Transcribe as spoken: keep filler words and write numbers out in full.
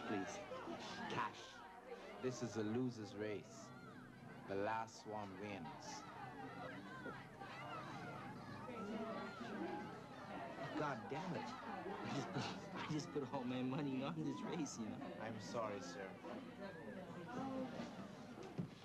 please. Cash. This is a loser's race. The last one wins. God damn it. I just put, I just put all my money on this race, you know. I'm sorry, sir.